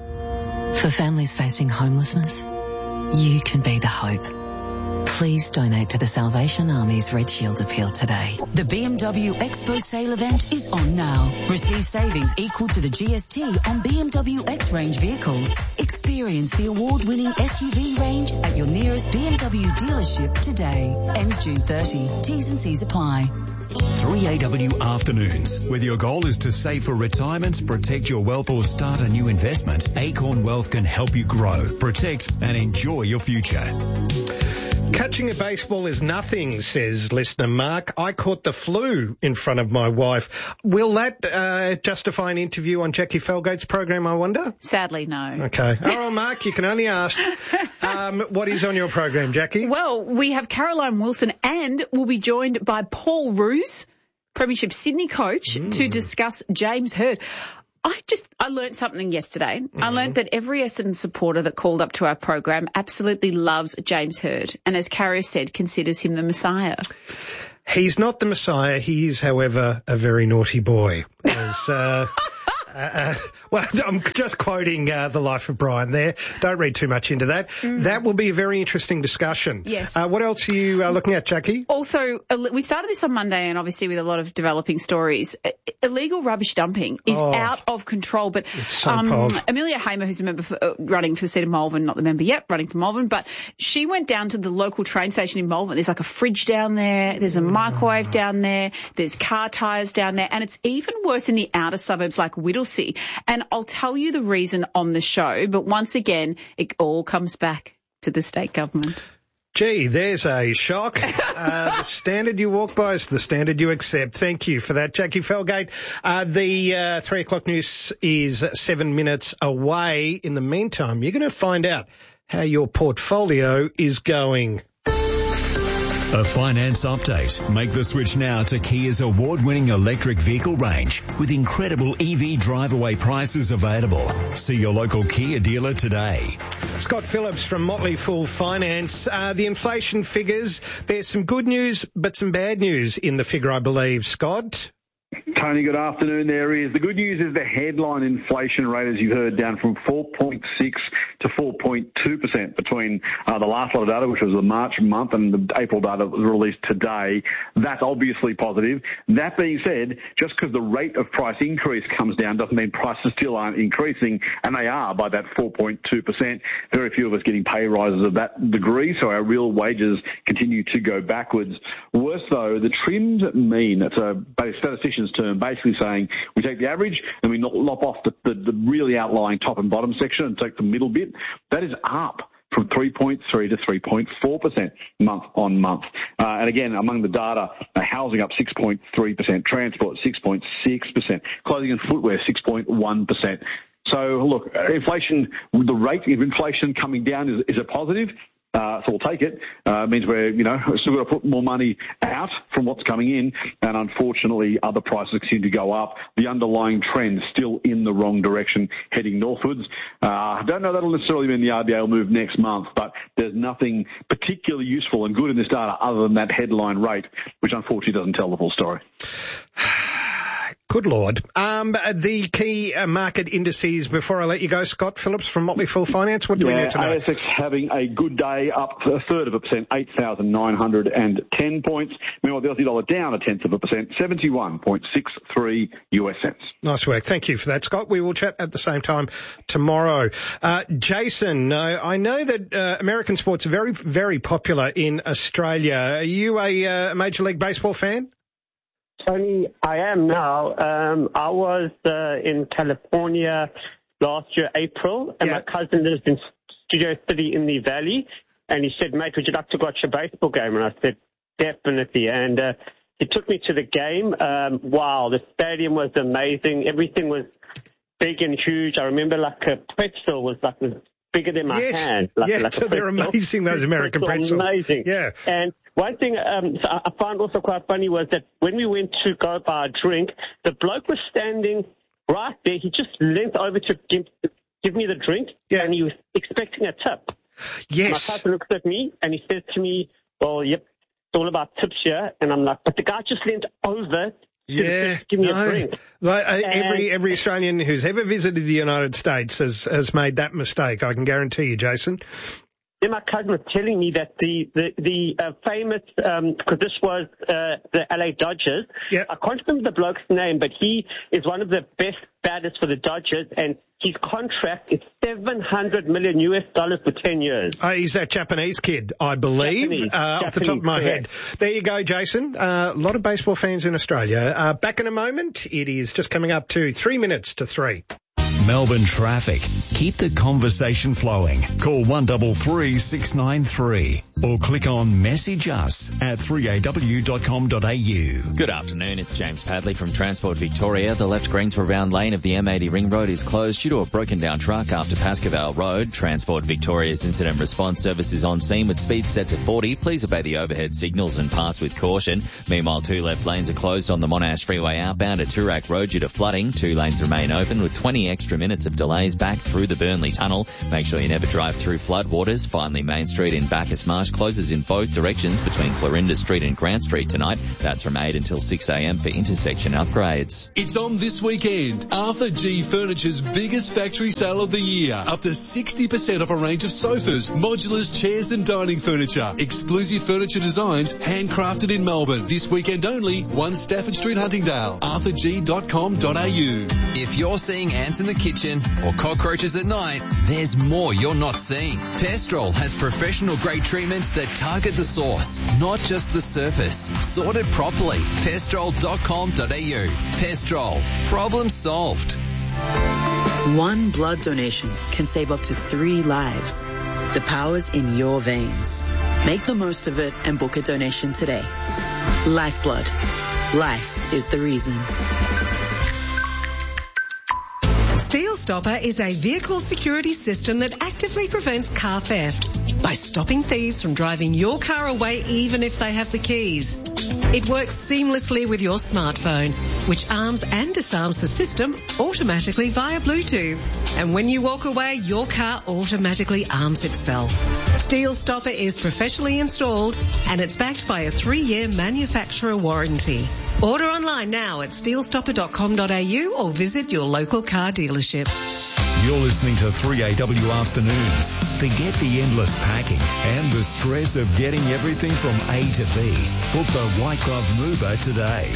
For families facing homelessness, you can be the hope. Please donate to the Salvation Army's Red Shield appeal today. The BMW Expo sale event is on now. Receive savings equal to the GST on BMW X-Range vehicles. Experience Experience the award-winning SUV range at your nearest BMW dealership today. Ends June 30. T's and C's apply. 3AW Afternoons. Whether your goal is to save for retirement, protect your wealth or start a new investment, Acorn Wealth can help you grow, protect and enjoy your future. Catching a baseball is nothing, says listener Mark. I caught the flu in front of my wife. Will that justify an interview on Jackie Felgate's program, I wonder? Sadly, no. Okay. Oh, Mark, you can only ask. What is on your program, Jackie? Well, we have Caroline Wilson and we'll be joined by Paul Roos, Premiership Sydney coach, to discuss James Hird. I learnt something yesterday. I learnt that every Essendon supporter that called up to our program absolutely loves James Hird and, as Carrier said, considers him the Messiah. He's not the Messiah. He is, however, a very naughty boy. Well, I'm just quoting The Life of Brian there. Don't read too much into that. That will be a very interesting discussion. Yes. What else are you looking at, Jackie? Also, we started this on Monday and obviously with a lot of developing stories. Illegal rubbish dumping is out of control. But Amelia Hamer, who's a member running for the seat of Malvern, not the member yet, running for Malvern, but she went down to the local train station in Malvern. There's like a fridge down there. There's a microwave down there. There's car tyres down there. And it's even worse in the outer suburbs like Whittlesea. And I'll tell you the reason on the show, but once again, it all comes back to the state government. Gee, there's a shock. The standard you walk by is the standard you accept. Thank you for that, Jackie Felgate. The 3 o'clock news is 7 minutes away. In the meantime, you're going to find out how your portfolio is going. A finance update. Make the switch now to Kia's award-winning electric vehicle range with incredible EV drive-away prices available. See your local Kia dealer today. Scott Phillips from Motley Fool Finance. The inflation figures, there's some good news but some bad news in the figure, I believe. Scott? Tony, good afternoon. There is. The good news is the headline inflation rate, as you heard, down from 4.6 to 4.2% between the last lot of data, which was the March month, and the April data was released today. That's obviously positive. That being said, just because the rate of price increase comes down doesn't mean prices still aren't increasing, and they are by that 4.2%. Very few of us getting pay rises of that degree, so our real wages continue to go backwards. Worse, though, the trimmed mean, that's a statistician's term, basically saying we take the average and we lop off the really outlying top and bottom section and take the middle bit. That is up from 3.3 to 3.4% month on month. And again, among the data, housing up 6.3%, transport 6.6%, clothing and footwear 6.1%. So look, inflation, the rate of inflation coming down is a positive. So we'll take it. It means we're, still got to put more money out from what's coming in, and unfortunately other prices continue to go up. The underlying trend still in the wrong direction, heading northwards. I don't know that'll necessarily mean the RBA will move next month, but there's nothing particularly useful and good in this data other than that headline rate, which unfortunately doesn't tell the full story. Good Lord. The key market indices, before I let you go, Scott Phillips from Motley Fool Finance, what do we need to know? ASX having a good day, up a third of a percent, 8,910 points. Meanwhile, the Aussie dollar down a tenth of a percent, 71.63 US cents. Nice work. Thank you for that, Scott. We will chat at the same time tomorrow. Jason, I know that American sports are very, very popular in Australia. Are you a Major League Baseball fan? Tony, I am now. I was in California last year, April, and my cousin lives in Studio City in the Valley, and he said, mate, would you like to watch a baseball game? And I said, definitely. And he took me to the game. Wow, the stadium was amazing. Everything was big and huge. I remember like a pretzel was bigger than my hand. So they're amazing, those American pretzels. Amazing. Yeah. And one thing I found also quite funny was that when we went to go buy a drink, the bloke was standing right there. He just leant over to give me the drink, and he was expecting a tip. Yes. My cousin looks at me, and he says to me, well, yep, it's all about tips here. And I'm like, but the guy just leant over to give me a drink. Every Australian who's ever visited the United States has made that mistake, I can guarantee you, Jason. then my cousin was telling me that the famous, because this was the LA Dodgers. Yep. I can't remember the bloke's name, but he is one of the best batters for the Dodgers, and his contract is $700 million for 10 years. He's that Japanese kid, I believe, off the top of my head. There you go, Jason. A lot of baseball fans in Australia. Back in a moment. It is just coming up to 3 minutes to 3. Melbourne traffic. Keep the conversation flowing. Call 133 693 or click on message us at 3aw.com.au. Good afternoon, it's James Padley from Transport Victoria. The left Greensboro bound lane of the M80 ring road is closed due to a broken down truck after Pascoe Road. Transport Victoria's incident response service is on scene with speed set to 40. Please obey the overhead signals and pass with caution. Meanwhile, 2 left lanes are closed on the Monash Freeway outbound at Toorak Road due to flooding. 2 lanes remain open with 20 extra minutes of delays back through the Burnley Tunnel. Make sure you never drive through floodwaters. Finally, Main Street in Bacchus Marsh closes in both directions between Clorinda Street and Grant Street tonight. That's from 8 until 6 a.m. for intersection upgrades. It's on this weekend. Arthur G Furniture's biggest factory sale of the year. Up to 60% off a range of sofas, modulars, chairs and dining furniture. Exclusive furniture designs handcrafted in Melbourne. This weekend only, 1 Stafford Street, Huntingdale. arthurg.com.au. If you're seeing ants in the kitchen or cockroaches at night, there's more you're not seeing. Pestrol has professional grade treatments that target the source, not just the surface. Sorted properly. Pestrol.com.au. Pestrol. Problem solved. One blood donation can save up to 3 lives. The power's in your veins. Make the most of it and book a donation today. Lifeblood. Life is the reason. Steel Stopper is a vehicle security system that actively prevents car theft by stopping thieves from driving your car away even if they have the keys. It works seamlessly with your smartphone, which arms and disarms the system automatically via Bluetooth. And when you walk away, your car automatically arms itself. Steel Stopper is professionally installed and it's backed by a 3-year manufacturer warranty. Order online now at steelstopper.com.au or visit your local car dealership. You're listening to 3AW Afternoons. Forget the endless packing and the stress of getting everything from A to B. Book the White Glove Mover today.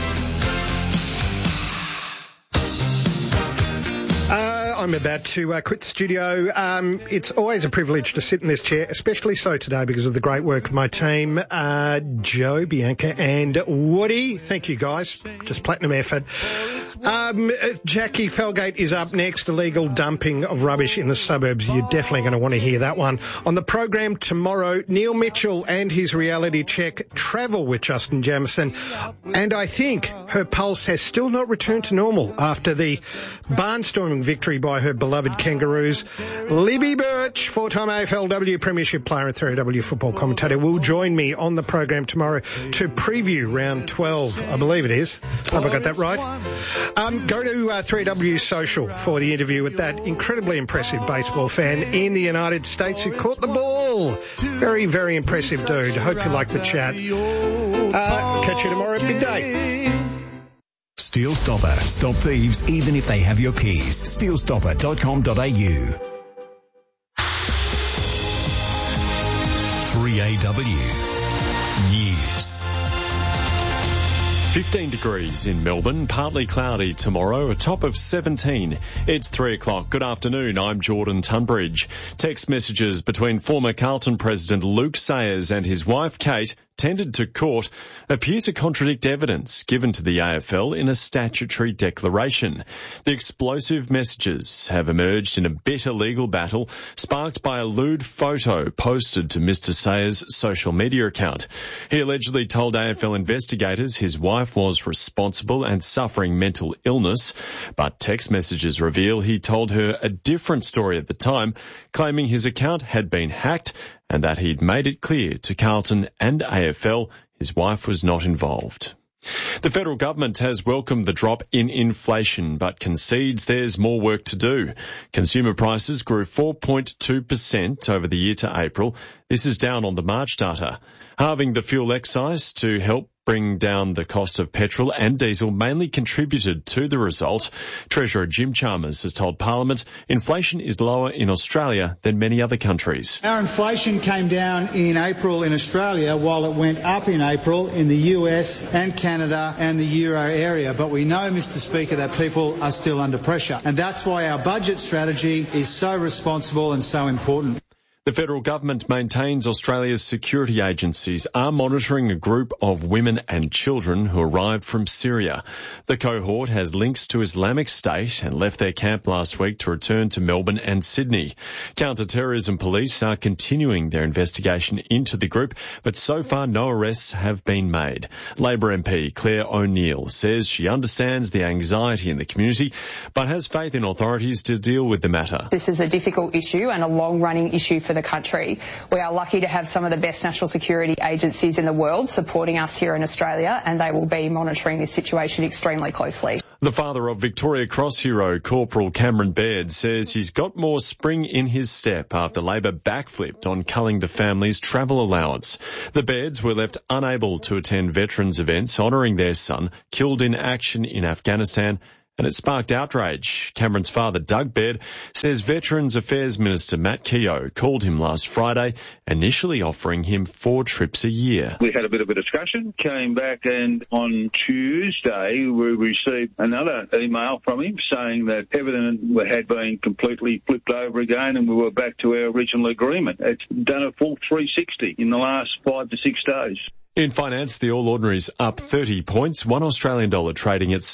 I'm about to quit the studio. It's always a privilege to sit in this chair, especially so today because of the great work of my team, Joe, Bianca and Woody. Thank you, guys. Just platinum effort. Jackie Felgate is up next, illegal dumping of rubbish in the suburbs. You're definitely going to want to hear that one. On the program tomorrow, Neil Mitchell and his reality check travel with Justin Jamieson. And I think her pulse has still not returned to normal after the barnstorming victory by her beloved Kangaroos. Libby Birch, 4-time AFLW Premiership player and 3AW football commentator, will join me on the program tomorrow to preview round 12, I believe it is. Have I got that right? Go to 3AW Social for the interview with that incredibly impressive baseball fan in the United States who caught the ball. Very, very impressive dude. Hope you like the chat. Catch you tomorrow at midday. Steel Stopper. Stop thieves even if they have your keys. Steelstopper.com.au. 3AW News. 15 degrees in Melbourne, partly cloudy tomorrow, a top of 17. It's 3 o'clock. Good afternoon, I'm Jordan Tunbridge. Text messages between former Carlton President Luke Sayers and his wife Kate, tendered to court, appear to contradict evidence given to the AFL in a statutory declaration. The explosive messages have emerged in a bitter legal battle sparked by a lewd photo posted to Mr. Sayers' social media account. He allegedly told AFL investigators his wife was responsible and suffering mental illness, but text messages reveal he told her a different story at the time, claiming his account had been hacked and that he'd made it clear to Carlton and AFL his wife was not involved. The federal government has welcomed the drop in inflation but concedes there's more work to do. Consumer prices grew 4.2% over the year to April. This is down on the March data. Halving the fuel excise to help bring down the cost of petrol and diesel mainly contributed to the result. Treasurer Jim Chalmers has told Parliament inflation is lower in Australia than many other countries. Our inflation came down in April in Australia while it went up in April in the US and Canada and the Euro area. But we know, Mr. Speaker, that people are still under pressure. And that's why our budget strategy is so responsible and so important. The federal government maintains Australia's security agencies are monitoring a group of women and children who arrived from Syria. The cohort has links to Islamic State and left their camp last week to return to Melbourne and Sydney. Counter-terrorism police are continuing their investigation into the group, but so far no arrests have been made. Labor MP Claire O'Neill says she understands the anxiety in the community, but has faith in authorities to deal with the matter. This is a difficult issue and a long-running issue for the country. We are lucky to have some of the best national security agencies in the world supporting us here in Australia, and they will be monitoring this situation extremely closely. The father of Victoria Cross hero Corporal Cameron Baird says he's got more spring in his step after Labor backflipped on culling the family's travel allowance. The Bairds were left unable to attend veterans events honouring their son killed in action in Afghanistan, and it sparked outrage. Cameron's father, Doug Baird, says Veterans Affairs Minister Matt Keogh called him last Friday, initially offering him 4 trips a year. We had a bit of a discussion, came back, and on Tuesday we received another email from him saying that everything had been completely flipped over again and we were back to our original agreement. It's done a full 360 in the last 5 to 6 days. In finance, the All Ordinaries up 30 points, $1 Australian trading at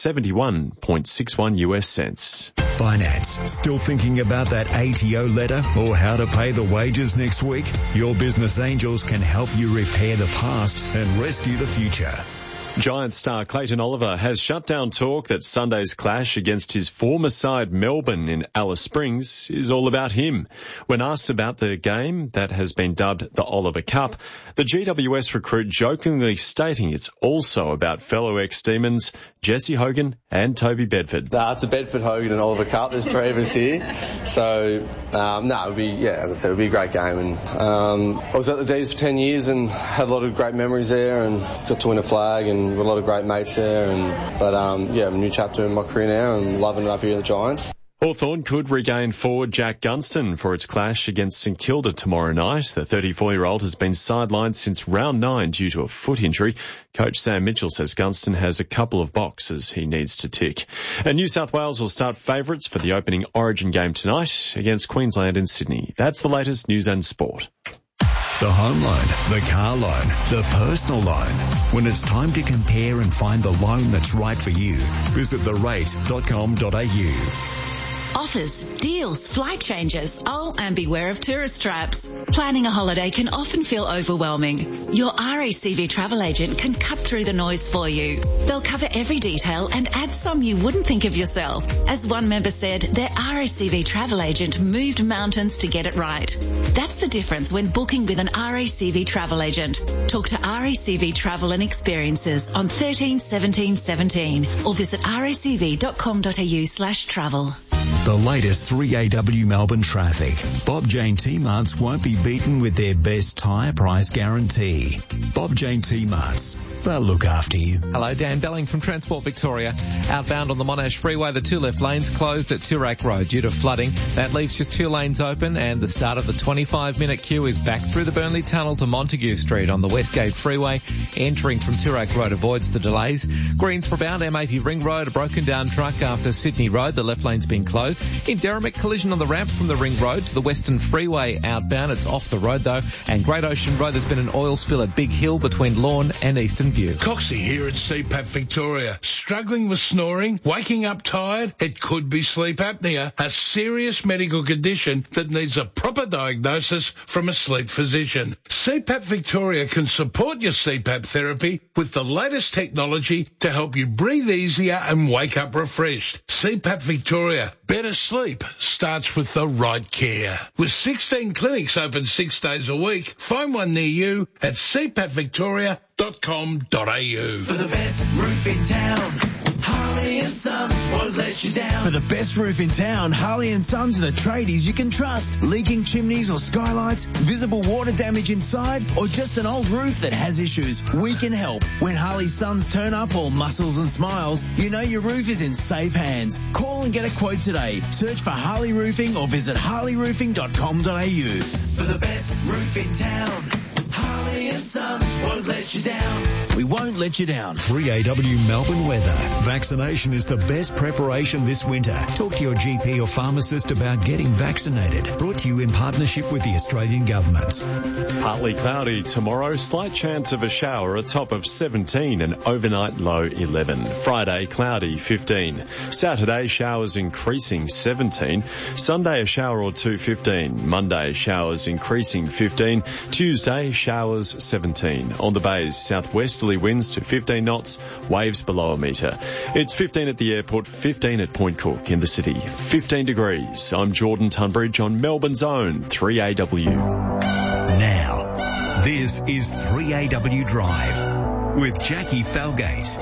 71.61 US cents. Finance. Still thinking about that ATO letter or how to pay the wages next week? Your business angels can help you repair the past and rescue the future. Giants star Clayton Oliver has shut down talk that Sunday's clash against his former side Melbourne in Alice Springs is all about him. When asked about the game that has been dubbed the Oliver Cup, the GWS recruit jokingly stating it's also about fellow ex-Demons Jesse Hogan and Toby Bedford. It's a Bedford, Hogan and Oliver Cup. There's 3 of us here. So, it'll be, as I said, it'll be a great game. And I was at the D's for 10 years and had a lot of great memories there and got to win a flag and got a lot of great mates there, a new chapter in my career now and loving it up here at the Giants. Hawthorn could regain forward Jack Gunston for its clash against St Kilda tomorrow night. The 34-year-old has been sidelined since round 9 due to a foot injury. Coach Sam Mitchell says Gunston has a couple of boxes he needs to tick. And New South Wales will start favourites for the opening Origin game tonight against Queensland in Sydney. That's the latest news and sport. The home loan, the car loan, the personal loan. When it's time to compare and find the loan that's right for you, visit therate.com.au. Offers, deals, flight changes. Oh, and beware of tourist traps. Planning a holiday can often feel overwhelming. Your RACV travel agent can cut through the noise for you. They'll cover every detail and add some you wouldn't think of yourself. As one member said, their RACV travel agent moved mountains to get it right. That's the difference when booking with an RACV travel agent. Talk to RACV Travel and Experiences on 13 17 17 or visit racv.com.au/travel. The latest 3AW Melbourne traffic. Bob Jane T-Marts won't be beaten with their best tyre price guarantee. Bob Jane T-Marts. They'll look after you. Hello, Dan Belling from Transport Victoria. Outbound on the Monash Freeway, the 2 left lanes closed at Toorak Road due to flooding. That leaves just 2 lanes open and the start of the 25-minute queue is back through the Burnley Tunnel to Montague Street on the Westgate Freeway. Entering from Toorak Road avoids the delays. Greensboro bound M80 Ring Road, a broken down truck after Sydney Road. The left lane's been closed. In Derrimut, collision on the ramp from the Ring Road to the Western Freeway outbound. It's off the road though. And Great Ocean Road, there's been an oil spill at Big Hill between Lorne and Eastern View. Coxie here at CPAP Victoria. Struggling with snoring? Waking up tired? It could be sleep apnea, a serious medical condition that needs a proper diagnosis from a sleep physician. CPAP Victoria can support your CPAP therapy with the latest technology to help you breathe easier and wake up refreshed. CPAP Victoria. Better sleep starts with the right care. With 16 clinics open 6 days a week, find one near you at cpatvictoria.com.au. For the best roof in town, Harley and Sons won't let you down. For the best roof in town, Harley and Sons are the tradies you can trust. Leaking chimneys or skylights, visible water damage inside, or just an old roof that has issues, we can help. When Harley's Sons turn up all muscles and smiles, you know your roof is in safe hands. Call and get a quote today. Search for Harley Roofing or visit harleyroofing.com.au. For the best roof in town, Harley and Sons won't let you down. We won't let you down. 3AW Melbourne weather. Vaccination is the best preparation this winter. Talk to your GP or pharmacist about getting vaccinated. Brought to you in partnership with the Australian Government. Partly cloudy tomorrow, slight chance of a shower, a top of 17 and overnight low 11. Friday, cloudy 15. Saturday, showers increasing 17. Sunday, a shower or two 15. Monday, showers increasing 15. Tuesday, showers 17. On the bays, southwesterly winds to 15 knots, waves below a metre. It's 15 at the airport, 15 at Point Cook in the city, 15 degrees. I'm Jordan Tunbridge on Melbourne's own 3AW. Now, this is 3AW Drive with Jackie Falgate.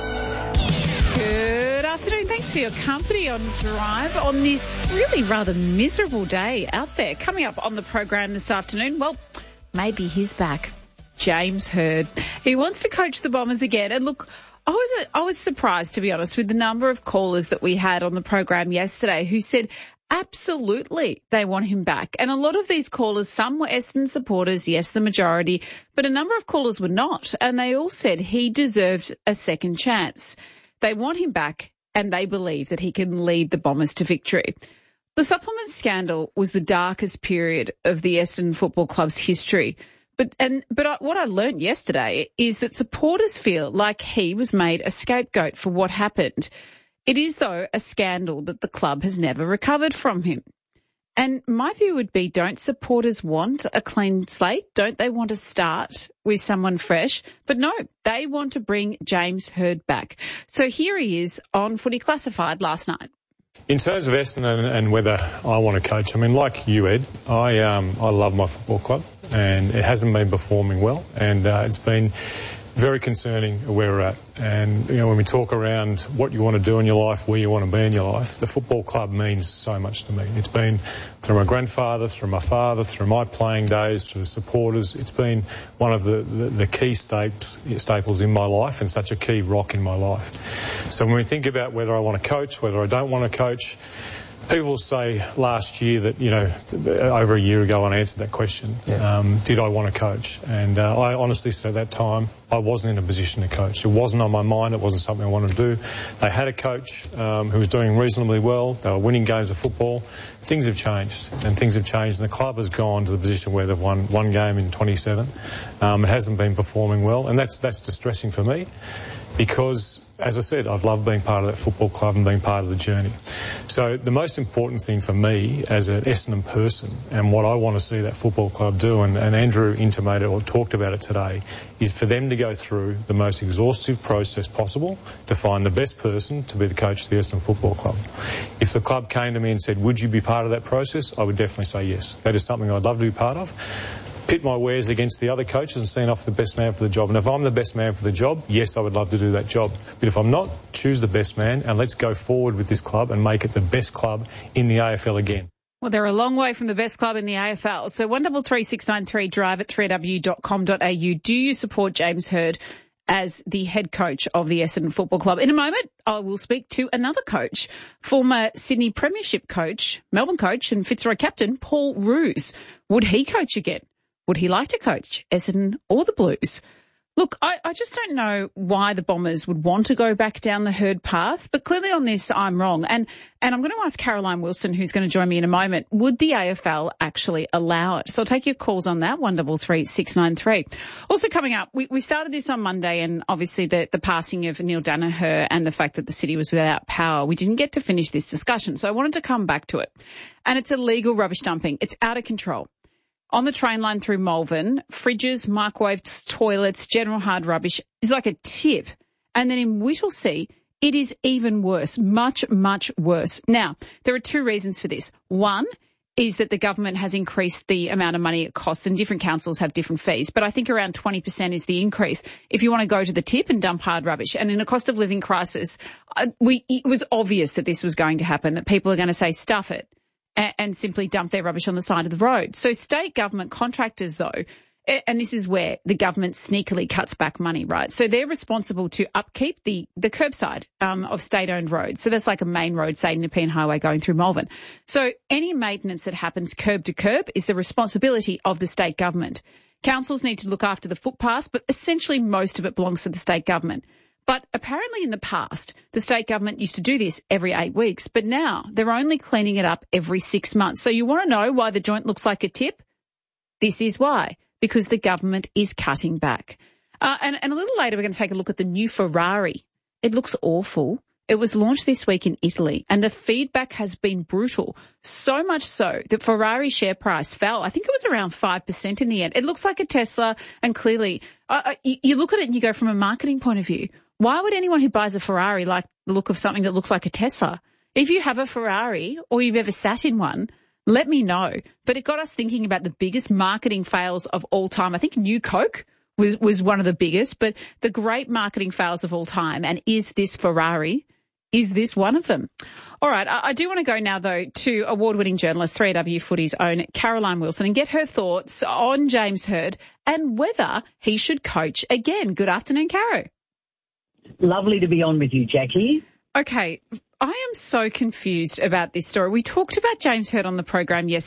Good afternoon. Thanks for your company on Drive on this really rather miserable day out there. Coming up on the program this afternoon, well, maybe he's back. James Hird. He wants to coach the Bombers again. And look, I was surprised, to be honest, with the number of callers that we had on the program yesterday who said absolutely they want him back. And a lot of these callers, some were Essendon supporters, yes, the majority, but a number of callers were not. And they all said he deserved a second chance. They want him back and they believe that he can lead the Bombers to victory. The supplement scandal was the darkest period of the Essendon Football Club's history. But what I learned yesterday is that supporters feel like he was made a scapegoat for what happened. It is, though, a scandal that the club has never recovered from him. And my view would be, don't supporters want a clean slate? Don't they want to start with someone fresh? But no, they want to bring James Hird back. So here he is on Footy Classified last night. In terms of Essendon and whether I want to coach, I mean, like you, Ed, I love my football club and it hasn't been performing well, and it's been very concerning where we're at. And, you know, when we talk around what you want to do in your life, where you want to be in your life, the football club means so much to me. It's been through my grandfather, through my father, through my playing days, through the supporters. It's been one of the key staples in my life and such a key rock in my life. So when we think about whether I want to coach, whether I don't want to coach, people say last year that, you know, over a year ago I answered that question. Did I want to coach? And I honestly said at that time I wasn't in a position to coach. It wasn't on my mind. It wasn't something I wanted to do. They had a coach who was doing reasonably well. They were winning games of football. Things have changed, and things have changed, and the club has gone to the position where they've won one game in 27. It hasn't been performing well, and that's distressing for me because, as I said, I've loved being part of that football club and being part of the journey. So the most important thing for me as an Essendon person and what I want to see that football club do, and Andrew intimated or talked about it today, is for them to go through the most exhaustive process possible to find the best person to be the coach of the Essendon Football Club. If the club came to me and said, would you be part of that process, I would definitely say yes. That is something I'd love to be part of. Pit my wares against the other coaches and see off the best man for the job. And if I'm the best man for the job, yes, I would love to do that job. But if I'm not, choose the best man and let's go forward with this club and make it the best club in the AFL again. Well, they're a long way from the best club in the AFL. So 133693 drive at 3w.com.au. Do you support James Hird as the head coach of the Essendon Football Club? In a moment, I will speak to another coach, former Sydney Premiership coach, Melbourne coach and Fitzroy captain, Paul Roos. Would he coach again? Would he like to coach Essendon or the Blues? Look, I just don't know why the Bombers would want to go back down the Hird path, but clearly on this I'm wrong. And I'm going to ask Caroline Wilson, who's going to join me in a moment, would the AFL actually allow it? So I'll take your calls on that, 133693. Also coming up, we started this on Monday, and obviously the passing of Neil Danaher and the fact that the city was without power. We didn't get to finish this discussion, so I wanted to come back to it. And it's illegal rubbish dumping. It's out of control. On the train line through Malvern, fridges, microwaves, toilets, general hard rubbish is like a tip. And then in Whittlesea, it is even worse, much, much worse. Now, there are two reasons for this. One, is that the government has increased the amount of money it costs, and different councils have different fees. But I think around 20% is the increase if you want to go to the tip and dump hard rubbish. And in a cost of living crisis, it was obvious that this was going to happen, that people are going to say stuff it and simply dump their rubbish on the side of the road. So state government contractors, though, and this is where the government sneakily cuts back money, right? So they're responsible to upkeep the curbside of state-owned roads. So that's like a main road, say, Nepean Highway going through Malvern. So any maintenance that happens curb to curb is the responsibility of the state government. Councils need to look after the footpaths, but essentially most of it belongs to the state government. But apparently in the past, the state government used to do this every 8 weeks, but now they're only cleaning it up every 6 months. So you want to know why the joint looks like a tip? This is why. Because the government is cutting back. And a little later, we're going to take a look at the new Ferrari. It looks awful. It was launched this week in Italy, and the feedback has been brutal, so much so that Ferrari share price fell. I think it was around 5% in the end. It looks like a Tesla, and clearly you look at it and you go from a marketing point of view, why would anyone who buys a Ferrari like the look of something that looks like a Tesla? If you have a Ferrari or you've ever sat in one, let me know. But it got us thinking about the biggest marketing fails of all time. I think New Coke was one of the biggest, but the great marketing fails of all time. And is this Ferrari? Is this one of them? All right. I do want to go now, though, to award-winning journalist, 3AW Footy's own Caroline Wilson, and get her thoughts on James Hird and whether he should coach again. Good afternoon, Caro. Lovely to be on with you, Jackie. Okay. I am so confused about this story. We talked about James Hird on the program yesterday.